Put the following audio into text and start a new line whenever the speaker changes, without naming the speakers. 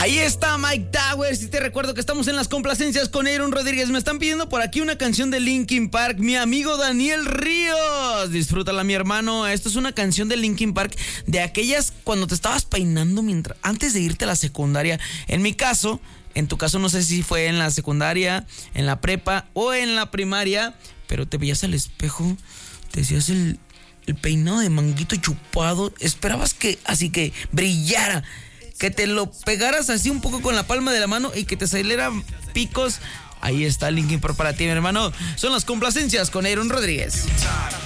Ahí está Mike Towers y te recuerdo que estamos en las complacencias con Aaron Rodríguez. Me están pidiendo por aquí una canción de Linkin Park, mi amigo Daniel Ríos. Disfrútala, mi hermano. Esto es una canción de Linkin Park de aquellas cuando te estabas peinando antes de irte a la secundaria. En mi caso, en tu caso no sé si fue en la secundaria, en la prepa o en la primaria, pero te veías al espejo, te hacías el peinado de manguito chupado, esperabas que brillara, que te lo pegaras así un poco con la palma de la mano y que te salieran picos. Ahí está Linkin Park para ti, mi hermano. Son las complacencias con Aaron Rodríguez.